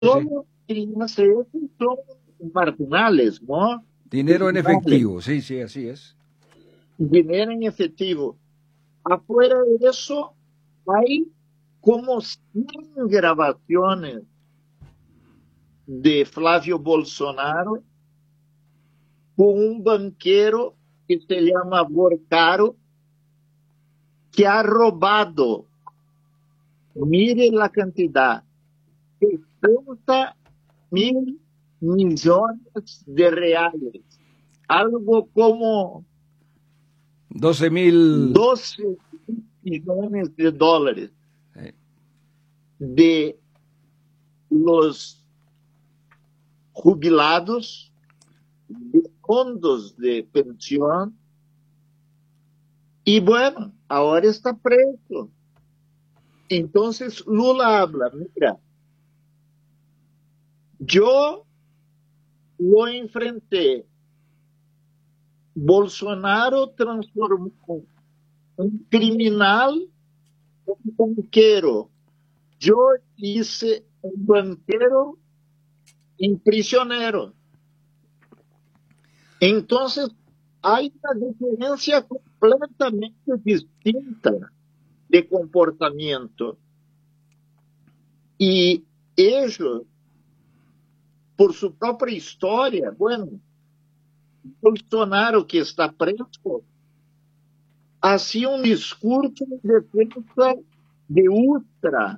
Sí. solo crianças son marginales, ¿no? Dinero en Marginales, efectivo, sí, sí, así es. dinero en efectivo. Afuera de eso, hay como 100 grabaciones de Flávio Bolsonaro con un banquero que se llama Borcaro, que ha robado, mire la cantidad, 60.000 millones de reales, algo como 12.000. 12 millones de dólares eh, de los jubilados, de fondos de pensión, y bueno, ahora está preso. Entonces Lula habla, mira, yo lo enfrenté, Bolsonaro transformó un criminal en un banquero, yo hice un banquero en prisionero. Entonces hay una diferencia completamente distinta de comportamiento. Y ellos, por su propia historia, bueno, Bolsonaro que está preso, hacía un discurso de defensa de Ustra,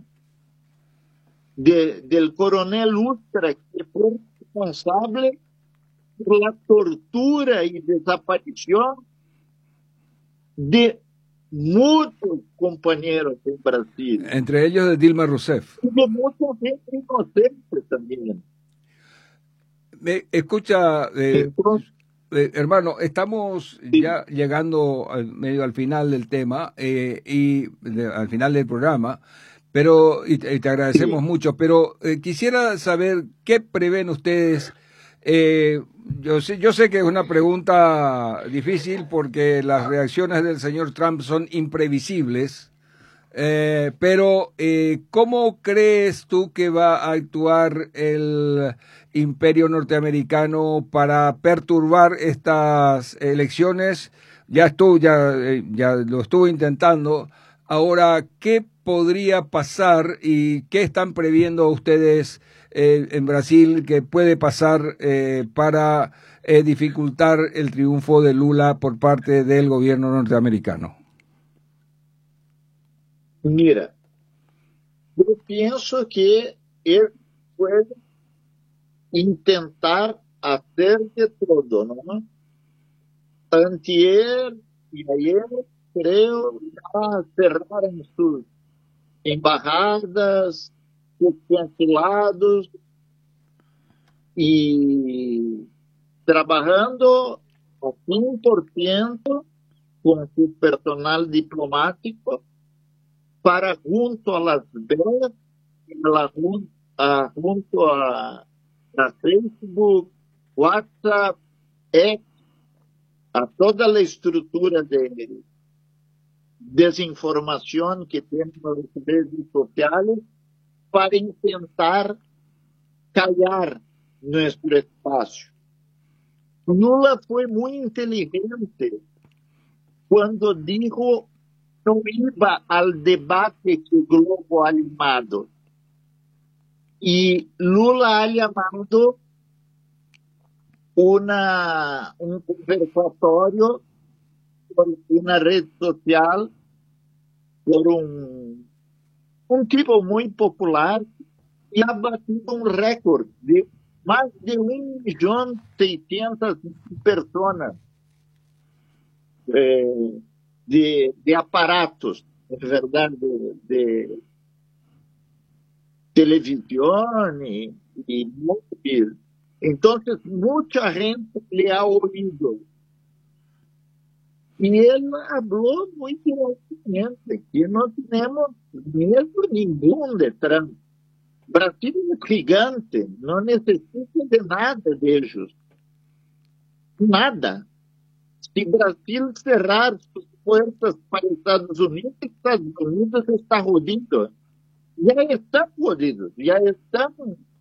del coronel Ustra, que fue responsable por la tortura y desaparición de muchos compañeros en Brasil, entre ellos de Dilma Rousseff. y de mucha gente inocente también. Escucha, Entonces, hermano, estamos sí, ya llegando medio al final del tema al final del programa, pero y te agradecemos sí. mucho, pero quisiera saber qué prevén ustedes. Yo sé que es una pregunta difícil porque las reacciones del señor Trump son imprevisibles. Pero, ¿cómo crees tú que va a actuar el imperio norteamericano para perturbar estas elecciones? Ya lo estuvo intentando. Ahora, ¿qué podría pasar y qué están previendo ustedes en Brasil que puede pasar para dificultar el triunfo de Lula por parte del gobierno norteamericano? Mira, yo pienso que él puede intentar hacer de todo, ¿no? Antier y ayer, creo, ya cerraron sus embajadas, sus consulados y trabajando a 100% con su personal diplomático para junto a las BES, junto a Facebook, WhatsApp, X, a toda la estructura de desinformación que tienen las redes sociales para intentar callar nuestro espacio. Lula fue muy inteligente cuando dijo no iba al debate que Globo ha llamado. Y Lula ha llamado un conversatorio por una red social, por un tipo muy popular, y ha batido un récord de más de 1.600.000 personas eh, de aparatos, en verdad, de televisión y móvil. Entonces, mucha gente le ha oído. Y él habló muy directamente que no tenemos miedo ningún de Trump. Brasil es gigante, no necesita de nada de ellos, nada. Si Brasil cerrar sus puertas para Estados Unidos está jodido. Ya están jodidos, ya están.